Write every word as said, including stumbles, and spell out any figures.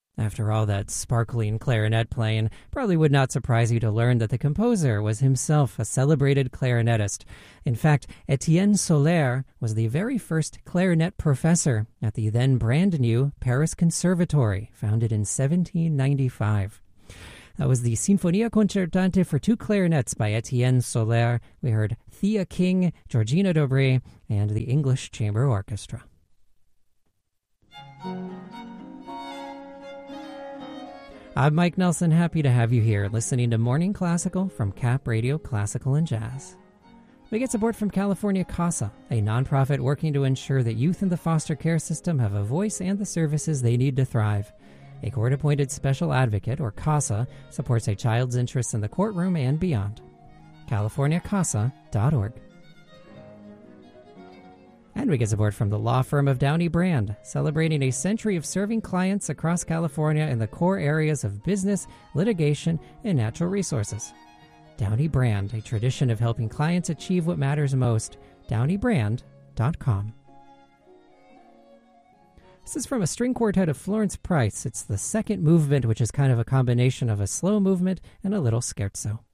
After all that sparkling clarinet playing, probably would not surprise you to learn that the composer was himself a celebrated clarinetist. In fact, Etienne Soler was the very first clarinet professor at the then brand new Paris Conservatory, founded in seventeen ninety-five. That was the Sinfonia Concertante for two clarinets by Etienne Soler. We heard Thea King, Georgina Dobré, and the English Chamber Orchestra. I'm Mike Nelson, happy to have you here, listening to Morning Classical from Cap Radio Classical and Jazz. We get support from California CASA, a nonprofit working to ensure that youth in the foster care system have a voice and the services they need to thrive. A court-appointed special advocate, or CASA, supports a child's interests in the courtroom and beyond. california casa dot org. And we get support from the law firm of Downey Brand, celebrating a century of serving clients across California in the core areas of business, litigation, and natural resources. Downey Brand, a tradition of helping clients achieve what matters most. downey brand dot com. This is from a string quartet of Florence Price. It's the second movement, which is kind of a combination of a slow movement and a little scherzo.